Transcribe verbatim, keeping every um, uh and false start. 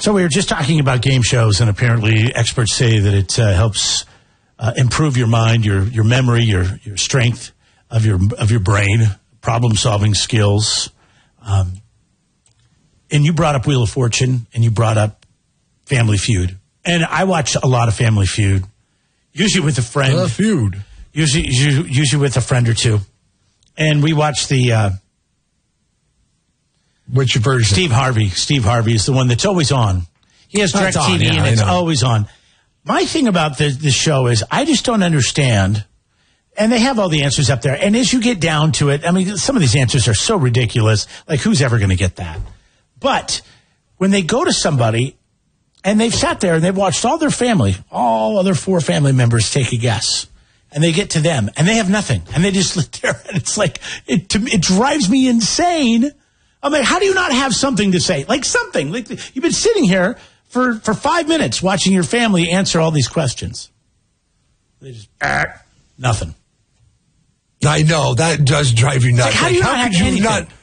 So we were just talking about game shows, and apparently experts say that it uh, helps uh, improve your mind, your your memory, your your strength of your of your brain, problem-solving skills. Um, and you brought up Wheel of Fortune, and you brought up Family Feud. And I watch a lot of Family Feud, usually with a friend. Uh, feud. Usually, usually, usually with a friend or two. And we watch the... Uh, Which version? Steve Harvey. Steve Harvey is the one that's always on. He has DirecTV, yeah, and it's always on. My thing about this, this show is I just don't understand, and they have all the answers up there, and as you get down to it, I mean, some of these answers are so ridiculous, like who's ever going to get that? But when they go to somebody, and they've sat there, and they've watched all their family, all other four family members take a guess, and they get to them, and they have nothing, and they just sit there, and it's like, it, it drives me insane. I'm like, how do you not have something to say? Like something. Like you've been sitting here for, for five minutes watching your family answer all these questions. They just, ah, nothing. I know. That does drive you nuts. Like, how do you like, not how have could you anything? not